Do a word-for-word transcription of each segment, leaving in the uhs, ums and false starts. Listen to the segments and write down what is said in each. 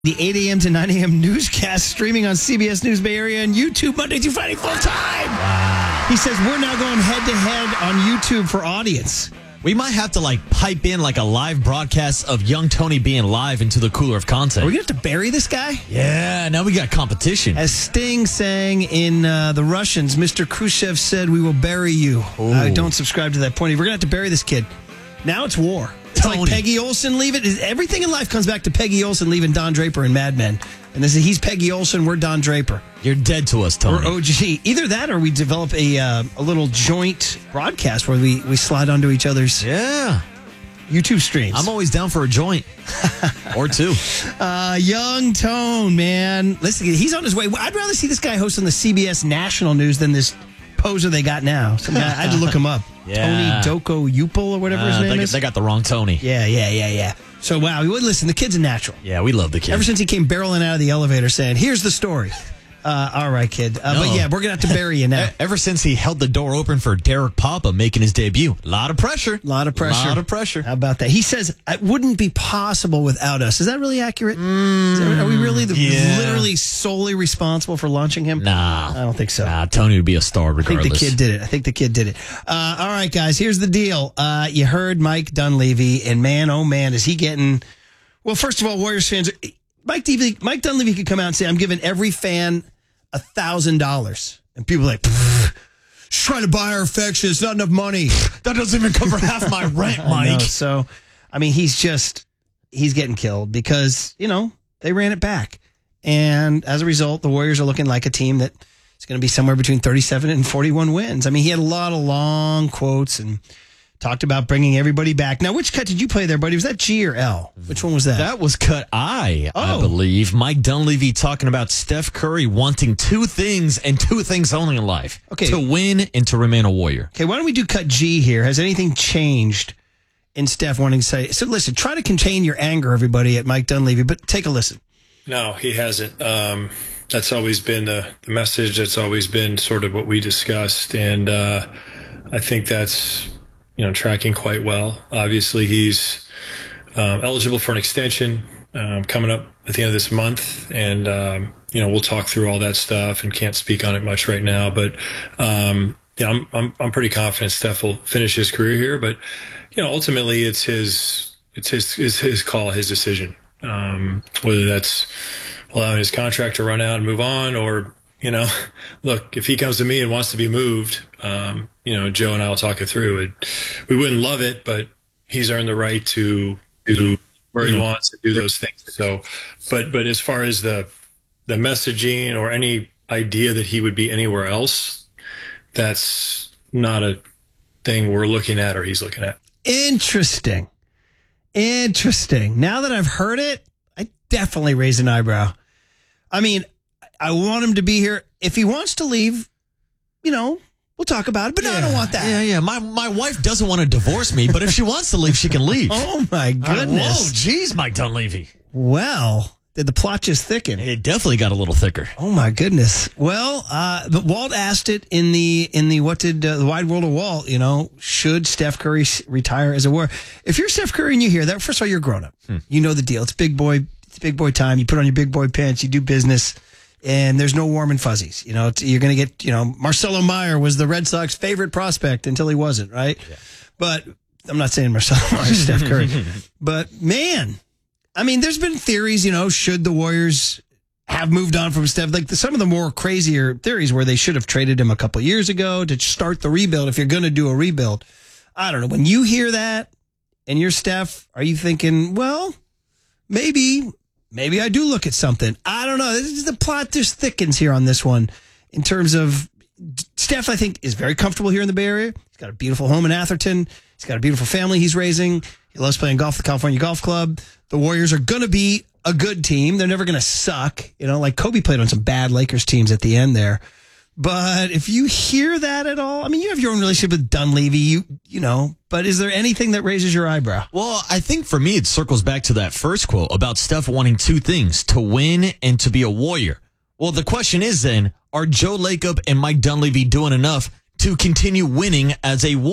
The eight a.m. to nine a.m. newscast streaming on C B S News Bay Area and YouTube Monday through Friday full time. Wow. He says we're now going head to head on YouTube for audience. We might have to like pipe in like a live broadcast of young Tony being live into the cooler of content. Are we going to have to bury this guy? Yeah, now we got competition. As Sting sang in uh, The Russians, Mister Khrushchev said, "We will bury you." I uh, don't subscribe to that point. We're going to have to bury this kid. Now it's war. It's Tony. like Peggy Olson leaving. Everything in life comes back to Peggy Olson leaving Don Draper in Mad Men. And this is he's Peggy Olson, we're Don Draper. You're dead to us, Tony. We're O G. Either that or we develop a uh, a little joint broadcast where we, we slide onto each other's yeah. YouTube streams. I'm always down for a joint. Or two. Uh, young Tone, man. Listen, he's on his way. I'd rather see this guy hosting the C B S National News than this poser they got now. Some guy, I had to look him up. Yeah. Tony Doko Upel or whatever his Uh, name they, is. they got the wrong Tony. Yeah, yeah, yeah, yeah. So, wow, listen, the kid's a natural. Yeah, we love the kid. Ever since he came barreling out of the elevator saying, "Here's the story." Uh, all right, kid. Uh, No. But yeah, we're going to have to bury you now. E- Ever since he held the door open for Derek Papa making his debut, a lot of pressure. A lot of pressure. A lot of pressure. How about that? He says, it wouldn't be possible without us. Is that really accurate? Is that, are we really the, yeah. literally solely responsible for launching him? Nah. I don't think so. Nah, Tony would be a star I think regardless. the kid did it. I think the kid did it. Uh, all right, guys, here's the deal. Uh, you heard Mike Dunleavy, and man, oh man, is he getting... Well, first of all, Warriors fans, Mike, Dunleavy, Mike Dunleavy could come out and say, "I'm giving every fan a thousand dollars," and people are like, "She's trying to buy our affection. It's not enough money. That doesn't even cover half my rent, I know. Mike. So, I mean, he's just he's getting killed because you know they ran it back, and as a result, the Warriors are looking like a team that is going to be somewhere between thirty-seven and forty-one wins. I mean, he had a lot of long quotes and talked about bringing everybody back. Now, which cut did you play there, buddy? Was that G or L? Which one was that? That was cut I, I Oh. believe. Mike Dunleavy talking about Steph Curry wanting two things and two things only in life. Okay. To win and to remain a Warrior. Okay, why don't we do cut G here? Has anything changed in Steph wanting to say? So listen, try to contain your anger, everybody, at Mike Dunleavy, but take a listen. No, he hasn't. Um, that's always been the, the message. That's always been sort of what we discussed. And uh, I think that's, you know, tracking quite well. Obviously, he's um, eligible for an extension um, coming up at the end of this month. And, um, you know, we'll talk through all that stuff and can't speak on it much right now. But, um, yeah, I'm, I'm, I'm pretty confident Steph will finish his career here. But, you know, ultimately it's his, it's his, his, his call, his decision. Um, whether that's allowing his contract to run out and move on, or, you know, look, if he comes to me and wants to be moved, um, you know, Joe and I will talk it through. It, we wouldn't love it, but he's earned the right to do where he wants to do those things. So, but, but as far as the, the messaging or any idea that he would be anywhere else, that's not a thing we're looking at or he's looking at. Interesting. Interesting. Now that I've heard it, I definitely raise an eyebrow. I mean, I want him to be here. If he wants to leave, you know, we'll talk about it. But no, I don't want that. Yeah, yeah. My my wife doesn't want to divorce me, but if she wants to leave, she can leave. Oh, my goodness. Whoa, geez, Mike Dunleavy. Well, did the plot just thicken? It definitely got a little thicker. Oh, my goodness. Well, uh, but Walt asked it in the, in the what did uh, the Wide World of Walt, you know, should Steph Curry s- retire as a Warrior? If you're Steph Curry and you hear that, first of all, you're grown up. Hmm. You know the deal. It's big boy, it's big boy time. You put on your big boy pants, you do business, and there's no warm and fuzzies. You know, it's, you're going to get, you know, Marcelo Meyer was the Red Sox favorite prospect until he wasn't, right? Yeah. But I'm not saying Marcelo Meyer, Steph Curry. But man, I mean, there's been theories, you know, should the Warriors have moved on from Steph? Like the, some of the more crazier theories where they should have traded him a couple years ago to start the rebuild. If you're going to do a rebuild, I don't know. When you hear that and you're Steph, are you thinking, well, maybe, maybe I do look at something. I don't know. This is the plot just thickens here on this one in terms of Steph, I think, is very comfortable here in the Bay Area. He's got a beautiful home in Atherton. He's got a beautiful family he's raising. He loves playing golf at the California Golf Club. The Warriors are going to be a good team. They're never going to suck. You know, like Kobe played on some bad Lakers teams at the end there. But if you hear that at all, I mean, you have your own relationship with Dunleavy, you, you know, but is there anything that raises your eyebrow? Well, I think for me, it circles back to that first quote about Steph wanting two things, to win and to be a Warrior. Well, the question is then, are Joe Lacob and Mike Dunleavy doing enough to continue winning as a Warrior?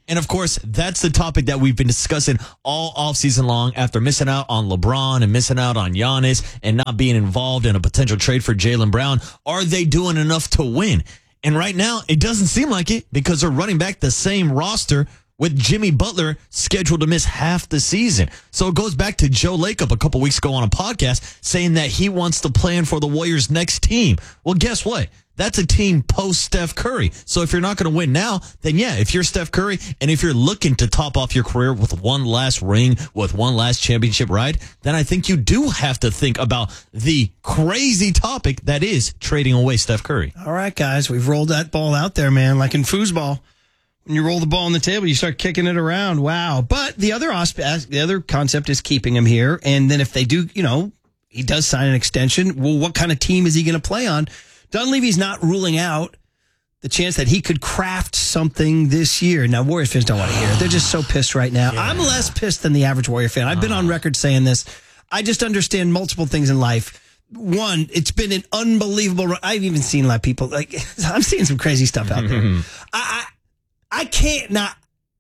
And of course, that's the topic that we've been discussing all offseason long after missing out on LeBron and missing out on Giannis and not being involved in a potential trade for Jaylen Brown. Are they doing enough to win? And right now, it doesn't seem like it because they're running back the same roster with Jimmy Butler scheduled to miss half the season. So it goes back to Joe Lacob a couple weeks ago on a podcast saying that he wants to plan for the Warriors' next team. Well, guess what? That's a team post-Steph Curry. So if you're not going to win now, then yeah, if you're Steph Curry and if you're looking to top off your career with one last ring, with one last championship ride, then I think you do have to think about the crazy topic that is trading away Steph Curry. All right, guys, we've rolled that ball out there, man, like in foosball. When you roll the ball on the table, you start kicking it around. Wow. But the other aspect, the other concept is keeping him here. And then if they do, you know, he does sign an extension, well, what kind of team is he going to play on? Dunleavy's not ruling out the chance that he could craft something this year. Now, Warriors fans don't want to hear it. They're just so pissed right now. Yeah. I'm less pissed than the average Warrior fan. I've been on record saying this. I just understand multiple things in life. One, it's been an unbelievable run. I've even seen a lot of people, like, I'm seeing some crazy stuff out there. I, I I can't not,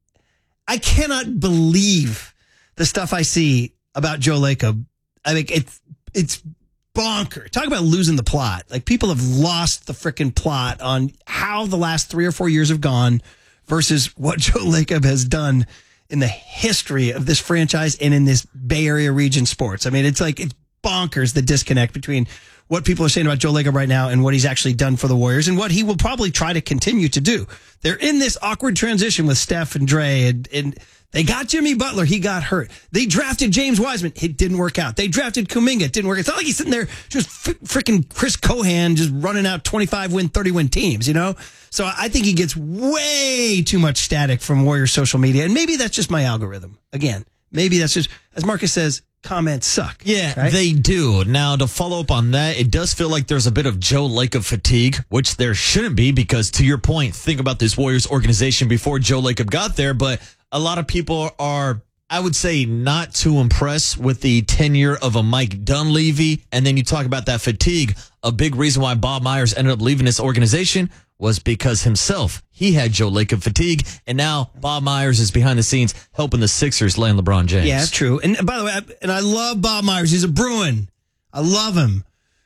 I cannot believe the stuff I see about Joe Lacob. I mean, it's, it's bonkers. Talk about losing the plot. Like, people have lost the freaking plot on how the last three or four years have gone versus what Joe Lacob has done in the history of this franchise and in this Bay Area region sports. I mean, it's like, it's bonkers, the disconnect between what people are saying about Joe Lacob right now and what he's actually done for the Warriors and what he will probably try to continue to do. They're in this awkward transition with Steph and Dre, and, and they got Jimmy Butler. He got hurt. They drafted James Wiseman. It didn't work out. They drafted Kuminga. It didn't work out. It's not like he's sitting there just f- freaking Chris Cohan just running out twenty-five win, thirty win teams, you know? So I think he gets way too much static from Warriors social media. And maybe that's just my algorithm. Again, maybe that's just, as Marcus says, comments suck. Yeah, right? They do. Now, to follow up on that, it does feel like there's a bit of Joe Lacob fatigue, which there shouldn't be because, to your point, think about this Warriors organization before Joe Lacob got there, but a lot of people are, I would say, not too impressed with the tenure of a Mike Dunleavy, and then you talk about that fatigue. A big reason why Bob Myers ended up leaving this organization was because himself, he had Joe Lacob fatigue, and now Bob Myers is behind the scenes helping the Sixers land LeBron James. Yeah, it's true. And by the way, I, and I love Bob Myers. He's a Bruin. I love him.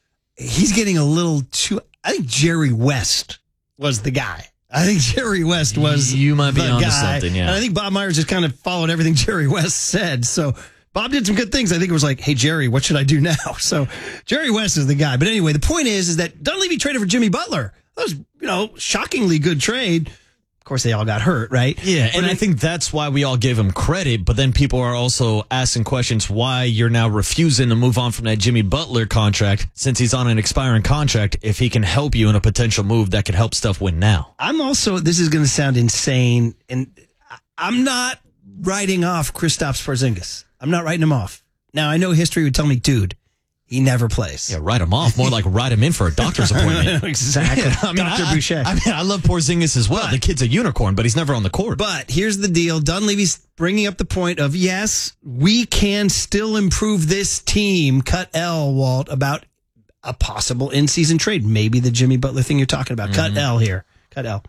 He's getting a little too, I think Jerry West was the guy. I think Jerry West was You might be the onto guy. something, yeah. And I think Bob Myers just kind of followed everything Jerry West said. So Bob did some good things. I think it was like, hey, Jerry, what should I do now? So Jerry West is the guy. But anyway, the point is, is that Dunleavy traded for Jimmy Butler. That was, you know, shockingly good trade. Of course, they all got hurt, right? Yeah, but and I, I think that's why we all give him credit, but then people are also asking questions why you're now refusing to move on from that Jimmy Butler contract since he's on an expiring contract if he can help you in a potential move that could help stuff win now. I'm also, this is going to sound insane, and I'm not writing off Kristaps Porzingis. I'm not writing him off. Now, I know history would tell me, dude, he never plays. Yeah, write him off. More like write him in for a doctor's appointment. Exactly. Yeah, I mean, Doctor I, Boucher. I, I mean, I love Porzingis as well. But, the kid's a unicorn, but he's never on the court. But here's the deal. Dunleavy's bringing up the point of, yes, we can still improve this team. Cut L, Walt, about a possible in-season trade. Maybe the Jimmy Butler thing you're talking about. Mm-hmm. Cut L here. Cut L.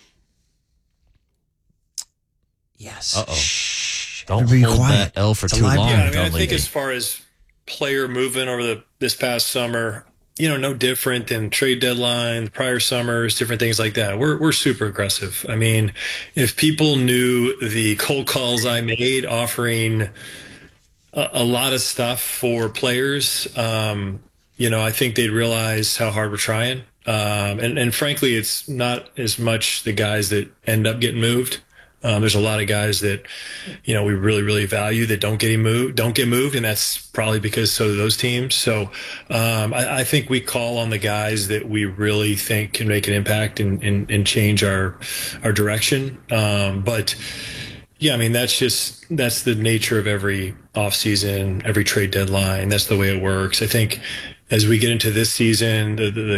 Yes. Uh-oh. Shh. Don't Be hold quiet. that L for It's a too live- long. Yeah, I mean, I Dunleavy. think as far as player movement over the this past summer, you know, no different than trade deadline, prior summers, different things like that. We're we're super aggressive. I mean, if people knew the cold calls I made offering a, a lot of stuff for players, um, you know, I think they'd realize how hard we're trying. Um, and, and frankly, it's not as much the guys that end up getting moved. Um, there's a lot of guys that, you know, we really, really value that don't get moved, don't get moved. And that's probably because so do those teams. So, um, I, I think we call on the guys that we really think can make an impact and, and, and change our, our direction. Um, but yeah, I mean, that's just, that's the nature of every offseason, every trade deadline. That's the way it works. I think as we get into this season, the, the,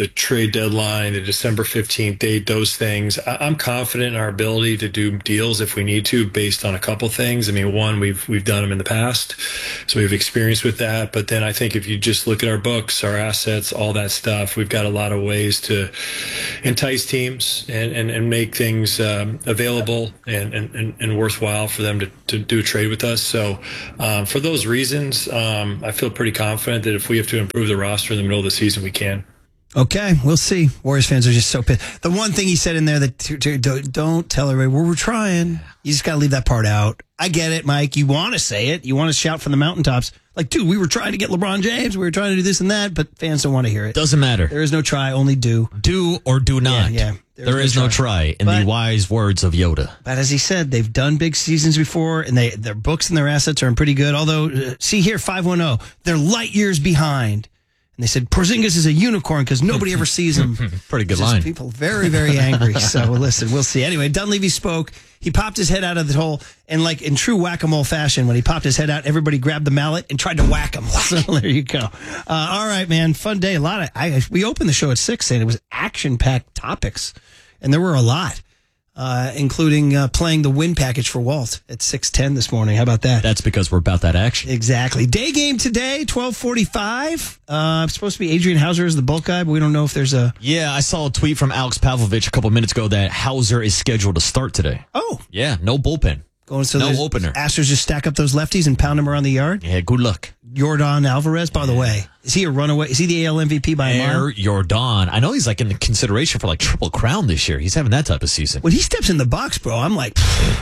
the trade deadline, the December fifteenth date, those things. I, I'm confident in our ability to do deals if we need to, based on a couple things. I mean, one, we've we've done them in the past, so we have experience with that. But then I think if you just look at our books, our assets, all that stuff, we've got a lot of ways to entice teams and and, and make things um, available and, and and worthwhile for them to to do a trade with us. So um, for those reasons, um, I feel pretty confident that if we have to improve the roster in the middle of the season, we can. Okay, we'll see. Warriors fans are just so pissed. The one thing he said in there that to, to, don't, don't tell everybody, well, we're trying. You just got to leave that part out. I get it, Mike. You want to say it. You want to shout from the mountaintops. Like, dude, we were trying to get LeBron James. We were trying to do this and that, but fans don't want to hear it. Doesn't matter. There is no try, only do. Do or do not. Yeah, yeah. There is no try, in But- the wise words of Yoda. But as he said, they've done big seasons before, and they their books and their assets are in pretty good. Although, uh, see here, five one zero, they're light years behind. And they said Porzingis is a unicorn because nobody ever sees him. Pretty good Just line. People very, very angry. So listen, we'll see. Anyway, Dunleavy spoke. He popped his head out of the hole, and like in true whack-a-mole fashion, when he popped his head out, everybody grabbed the mallet and tried to whack him. So there you go. Uh, all right, man. Fun day. A lot of. I we opened the show at six, saying it was action-packed topics, and there were a lot. Uh, including uh, playing the win package for Walt at six ten this morning. How about that? That's because we're about that action. Exactly. Day game today, twelve forty-five. Uh, supposed to be Adrian Hauser as the bulk guy, but we don't know if there's a... Yeah, I saw a tweet from Alex Pavlovich a couple minutes ago that Hauser is scheduled to start today. Oh. Yeah, no bullpen. Going, so No there's- opener. Astros just stack up those lefties and pound them around the yard. Yeah, good luck. Jordan Alvarez, by the way. Is he a runaway? Is he the A L M V P by a mile? Air Jordan. I know he's like in the consideration for like Triple Crown this year. He's having that type of season. When he steps in the box, bro, I'm like...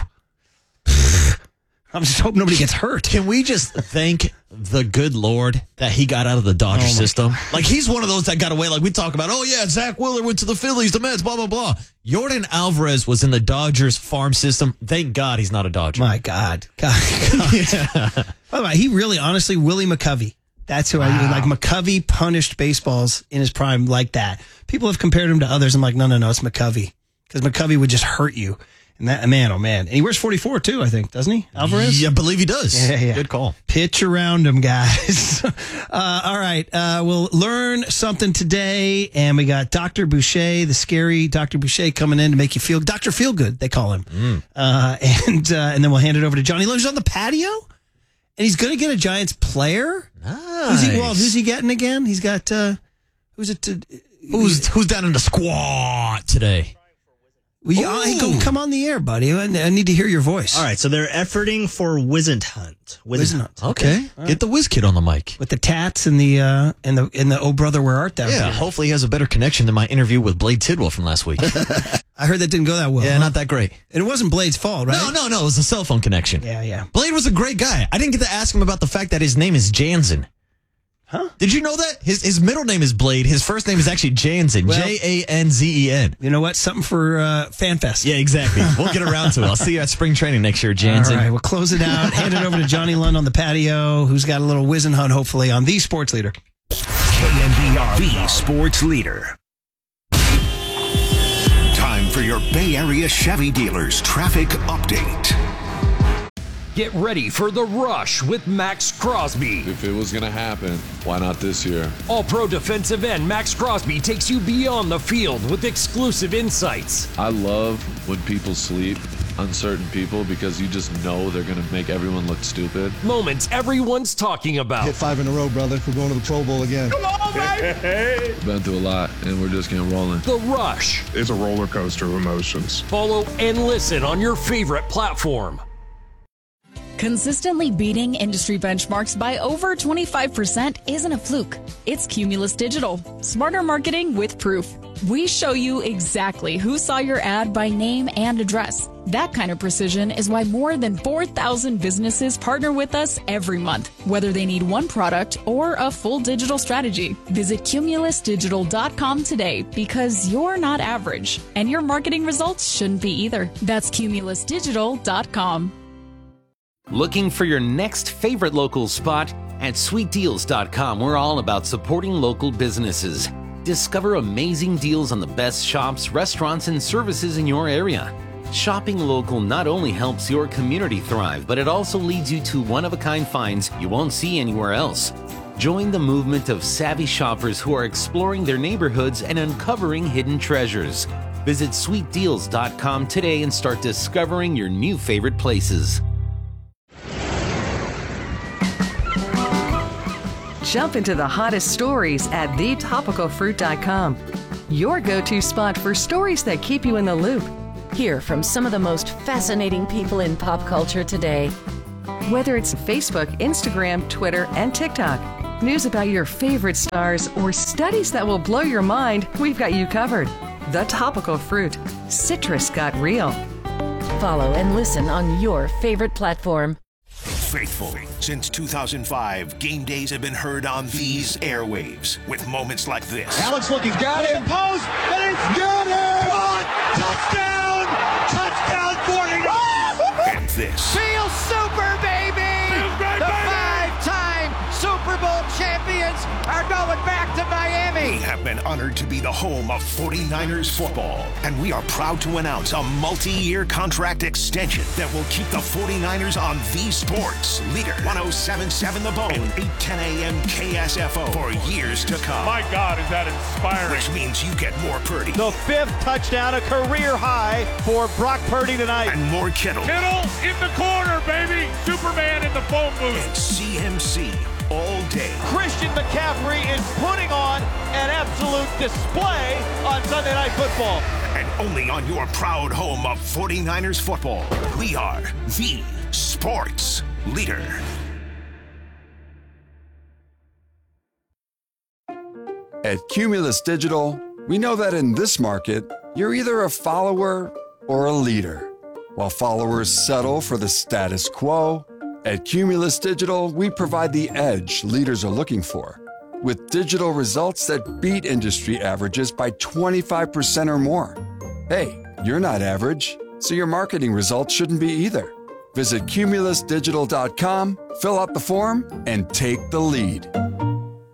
I'm just hoping nobody gets hurt. Can we just thank the good Lord that he got out of the Dodger Oh, my system? Like, he's one of those that got away. Like, we talk about, oh, yeah, Zach Wheeler went to the Phillies, the Mets, blah, blah, blah. Jordan Alvarez was in the Dodgers farm system. Thank God he's not a Dodger. My God. God. God. Yeah. By the way, he really, honestly, Willie McCovey. That's who I like. McCovey punished baseballs in his prime like that. People have compared him to others. I'm like, no, no, no, it's McCovey. Because McCovey would just hurt you. And that, man, oh, man. And he wears forty-four, too, I think, doesn't he, Alvarez? Yeah, I believe he does. Yeah, yeah. Good call. Pitch around him, guys. uh, all right. Uh, we'll learn something today. And we got Doctor Boucher, the scary Doctor Boucher, coming in to make you feel Doctor Feelgood, they call him. Mm. Uh, and uh, and then we'll hand it over to Johnny Lynch on the patio. And he's going to get a Giants player. Nice. Who's he, Walt, who's he getting again? He's got, uh, who's it? To, Who's who's down in the squad today? Well, you, oh, hey, go, come on the air, buddy. I, I need to hear your voice. All right, so they're efforting for Wizenhunt. Hunt. Wizenhunt. Okay, okay. Get the whiz kid on the mic. With the tats and the uh, and the and the oh brother, where art thou? Yeah, here. hopefully he has a better connection than my interview with Blade Tidwell from last week. I heard that didn't go that well. Yeah, huh? not that great. And it wasn't Blade's fault, right? No, no, no. It was a cell phone connection. Yeah, yeah. Blade was a great guy. I didn't get to ask him about the fact that his name is Jansen. Huh? Did you know that? His his middle name is Blade. His first name is actually Jansen. Well- J A N Z E N. You know what? Something for uh, FanFest. Yeah, exactly. We'll get around to it. I'll see you at spring training next year, Jansen. All right, we'll close it out. Hand it over to Johnny Lund on the patio, who's got a little whiz and hunt, hopefully, on the Sports Leader. K N B R, the Sports Leader. Time for your Bay Area Chevy dealers traffic update. Get ready for the rush with Max Crosby. If it was going to happen, why not this year? All-pro defensive end Max Crosby takes you beyond the field with exclusive insights. I love when people sleep on certain people because you just know they're going to make everyone look stupid. Moments everyone's talking about. Hit five in a row, brother. We're going to the Pro Bowl again. Come on, baby! Been through a lot, and we're just getting rolling. The Rush. It's a roller coaster of emotions. Follow and listen on your favorite platform. Consistently beating industry benchmarks by over twenty-five percent isn't a fluke. It's Cumulus Digital. Smarter marketing with proof. We show you exactly who saw your ad by name and address. That kind of precision is why more than four thousand businesses partner with us every month, whether they need one product or a full digital strategy. Visit cumulus digital dot com today because you're not average, and your marketing results shouldn't be either. That's cumulus digital dot com. Looking for your next favorite local spot? At sweet deals dot com, we're all about supporting local businesses. Discover amazing deals on the best shops, restaurants, and services in your area. Shopping local not only helps your community thrive, but it also leads you to one-of-a-kind finds you won't see anywhere else. Join the movement of savvy shoppers who are exploring their neighborhoods and uncovering hidden treasures. Visit sweet deals dot com today and start discovering your new favorite places. Jump into the hottest stories at the topical fruit dot com. Your go-to spot for stories that keep you in the loop. Hear from some of the most fascinating people in pop culture today. Whether it's Facebook, Instagram, Twitter, and TikTok, news about your favorite stars, or studies that will blow your mind, we've got you covered. The Topical Fruit. Citrus got real. Follow and listen on your favorite platform. Faithful. Since two thousand five, game days have been heard on these airwaves with moments like this. Alex looking, got it, post, and it's got it! Touchdown! Touchdown, forty-nine! And this. Feels super, baby! Feels great, the baby! Five-time Super Bowl champions are going back to Miami. We have been honored to be the home of forty-niners football, and we are proud to announce a multi-year contract extension that will keep the forty-niners on the Sports Leader one oh seven point seven The Bone and eight ten a.m. K S F O for years to come. My God, is that inspiring. Which means you get more Purdy. The fifth touchdown, a career high for Brock Purdy tonight. And more Kittle. Kittle in the corner, baby. Superman in the phone booth. And C M C all day. Christian McCaffrey is putting on an absolute display on Sunday Night Football. And only on your proud home of forty-niners football, we are the Sports Leader. At Cumulus Digital, we know that in this market, you're either a follower or a leader. While followers settle for the status quo, at Cumulus Digital, we provide the edge leaders are looking for, with digital results that beat industry averages by twenty-five percent or more. Hey, you're not average, so your marketing results shouldn't be either. Visit cumulus digital dot com, fill out the form, and take the lead.